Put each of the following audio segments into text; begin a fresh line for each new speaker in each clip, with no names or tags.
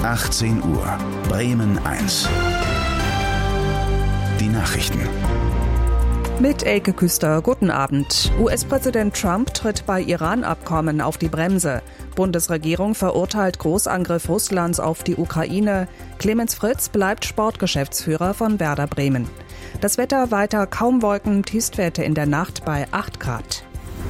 18 Uhr, Bremen 1. Die Nachrichten.
Mit Elke Küster, guten Abend. US-Präsident Trump tritt bei Iran-Abkommen auf die Bremse. Bundesregierung verurteilt Großangriff Russlands auf die Ukraine. Clemens Fritz bleibt Sportgeschäftsführer von Werder Bremen. Das Wetter weiter kaum Wolken, Tiefstwerte in der Nacht bei 8 Grad.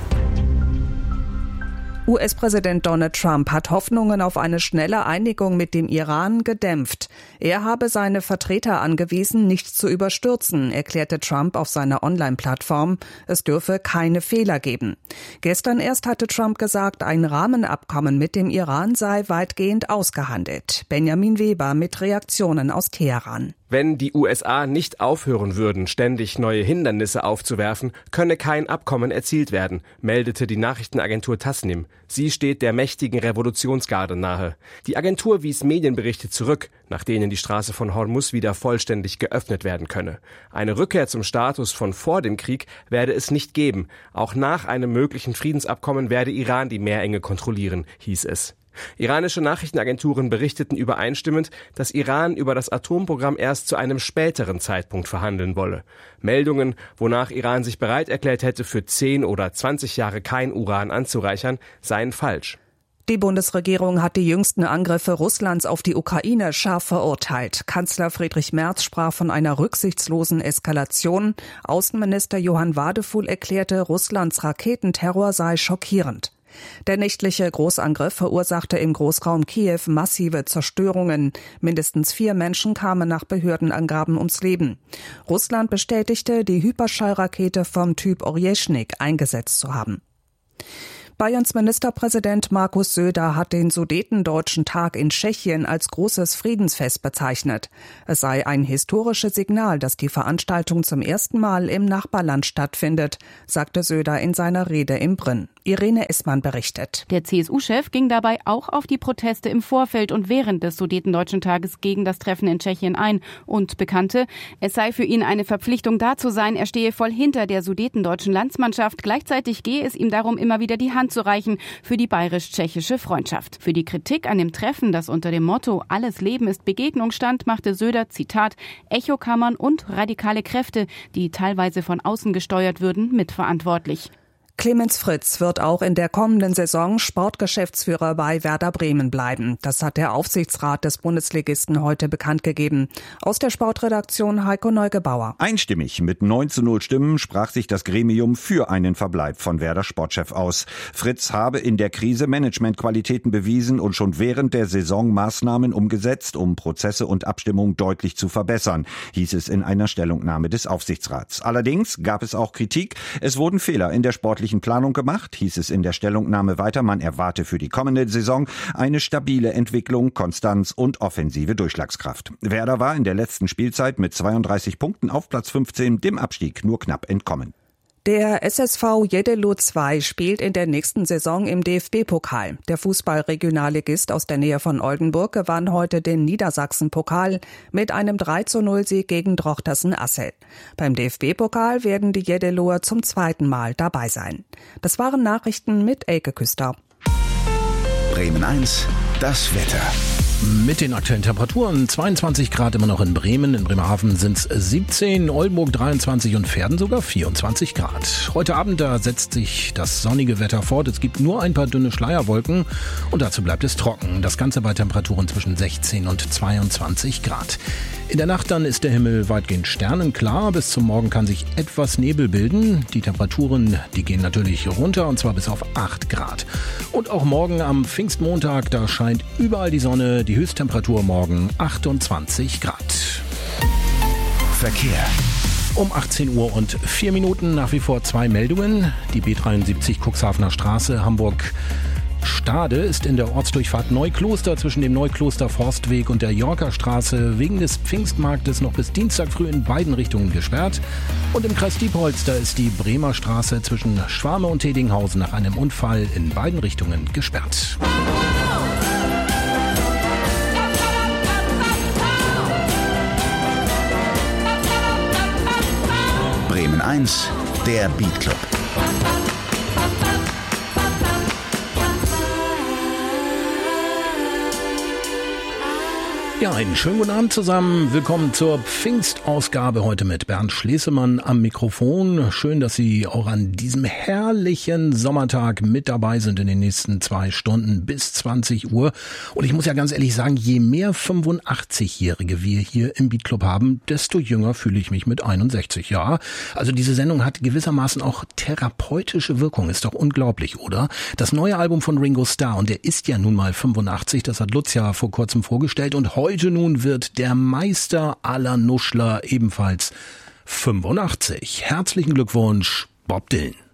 US-Präsident Donald Trump hat Hoffnungen auf eine schnelle Einigung mit dem Iran gedämpft. Er habe seine Vertreter angewiesen, nichts zu überstürzen, erklärte Trump auf seiner Online-Plattform. Es dürfe keine Fehler geben. Gestern erst hatte Trump gesagt, ein Rahmenabkommen mit dem Iran sei weitgehend ausgehandelt. Benjamin Weber mit Reaktionen aus Teheran.
Wenn die USA nicht aufhören würden, ständig neue Hindernisse aufzuwerfen, könne kein Abkommen erzielt werden, meldete die Nachrichtenagentur Tasnim. Sie steht der mächtigen Revolutionsgarde nahe. Die Agentur wies Medienberichte zurück, nach denen die Straße von Hormuz wieder vollständig geöffnet werden könne. Eine Rückkehr zum Status von vor dem Krieg werde es nicht geben. Auch nach einem möglichen Friedensabkommen werde Iran die Meerenge kontrollieren, hieß es. Iranische Nachrichtenagenturen berichteten übereinstimmend, dass Iran über das Atomprogramm erst zu einem späteren Zeitpunkt verhandeln wolle. Meldungen, wonach Iran sich bereit erklärt hätte, für 10 oder 20 Jahre kein Uran anzureichern, seien falsch.
Die Bundesregierung hat die jüngsten Angriffe Russlands auf die Ukraine scharf verurteilt. Kanzler Friedrich Merz sprach von einer rücksichtslosen Eskalation. Außenminister Johann Wadefuhl erklärte, Russlands Raketenterror sei schockierend. Der nächtliche Großangriff verursachte im Großraum Kiew massive Zerstörungen. Mindestens 4 Menschen kamen nach Behördenangaben ums Leben. Russland bestätigte, die Hyperschallrakete vom Typ Orjeschnik eingesetzt zu haben. Bayerns Ministerpräsident Markus Söder hat den Sudetendeutschen Tag in Tschechien als großes Friedensfest bezeichnet. Es sei ein historisches Signal, dass die Veranstaltung zum ersten Mal im Nachbarland stattfindet, sagte Söder in seiner Rede in Brünn. Irene Essmann berichtet.
Der CSU-Chef ging dabei auch auf die Proteste im Vorfeld und während des Sudetendeutschen Tages gegen das Treffen in Tschechien ein und bekannte, es sei für ihn eine Verpflichtung da zu sein, er stehe voll hinter der sudetendeutschen Landsmannschaft. Gleichzeitig gehe es ihm darum, immer wieder die Hand zu reichen für die bayerisch-tschechische Freundschaft. Für die Kritik an dem Treffen, das unter dem Motto »Alles Leben ist Begegnung« stand, machte Söder, Zitat, Echokammern und radikale Kräfte, die teilweise von außen gesteuert würden, mitverantwortlich.
Clemens Fritz wird auch in der kommenden Saison Sportgeschäftsführer bei Werder Bremen bleiben. Das hat der Aufsichtsrat des Bundesligisten heute bekannt gegeben. Aus der Sportredaktion Heiko Neugebauer.
Einstimmig mit 9:0 Stimmen sprach sich das Gremium für einen Verbleib von Werder Sportchef aus. Fritz habe in der Krise Managementqualitäten bewiesen und schon während der Saison Maßnahmen umgesetzt, um Prozesse und Abstimmung deutlich zu verbessern, hieß es in einer Stellungnahme des Aufsichtsrats. Allerdings gab es auch Kritik. Es wurden Fehler in der sportlichen Planung gemacht, hieß es in der Stellungnahme weiter. Man erwarte für die kommende Saison eine stabile Entwicklung, Konstanz und offensive Durchschlagskraft. Werder war in der letzten Spielzeit mit 32 Punkten auf Platz 15 dem Abstieg nur knapp entkommen.
Der SSV Jeddelo 2 spielt in der nächsten Saison im DFB-Pokal. Der Fußball-Regionalligist aus der Nähe von Oldenburg gewann heute den Niedersachsen-Pokal mit einem 3:0-Sieg gegen Drochtersen-Assel. Beim DFB-Pokal werden die Jeddeloer zum 2. Mal dabei sein. Das waren Nachrichten mit Elke Küster.
Bremen 1, das Wetter.
Mit den aktuellen Temperaturen 22 Grad immer noch in Bremen. In Bremerhaven sind es 17, Oldenburg 23 und Verden sogar 24 Grad. Heute Abend, da setzt sich das sonnige Wetter fort. Es gibt nur ein paar dünne Schleierwolken und dazu bleibt es trocken. Das Ganze bei Temperaturen zwischen 16 und 22 Grad. In der Nacht dann ist der Himmel weitgehend sternenklar. Bis zum Morgen kann sich etwas Nebel bilden. Die Temperaturen, die gehen natürlich runter und zwar bis auf 8 Grad. Und auch morgen am Pfingstmontag, da scheint überall die Sonne. Die Höchsttemperatur morgen 28 Grad.
Verkehr.
Um 18 Uhr und 4 Minuten nach wie vor 2 Meldungen. Die B73 Cuxhavener Straße, Hamburg Stade ist in der Ortsdurchfahrt Neukloster zwischen dem Neukloster Forstweg und der Yorkerstraße wegen des Pfingstmarktes noch bis Dienstag früh in beiden Richtungen gesperrt. Und im Kreis Diepholz, da ist die Bremer Straße zwischen Schwarme und Tedinghausen nach einem Unfall in beiden Richtungen gesperrt.
Bremen 1, der Beat Club.
Ja, einen schönen guten Abend zusammen. Willkommen zur Pfingstausgabe heute mit Bernd Schlesemann am Mikrofon. Schön, dass Sie auch an diesem herrlichen Sommertag mit dabei sind in den nächsten 2 Stunden bis 20 Uhr. Und ich muss ja ganz ehrlich sagen, je mehr 85-Jährige wir hier im Beat Club haben, desto jünger fühle ich mich mit 61. Ja, also diese Sendung hat gewissermaßen auch therapeutische Wirkung. Ist doch unglaublich, oder? Das neue Album von Ringo Starr, und der ist ja nun mal 85, das hat Lutz ja vor kurzem vorgestellt, und heute nun wird der Meister aller Nuschler ebenfalls 85. Herzlichen Glückwunsch, Bob Dylan.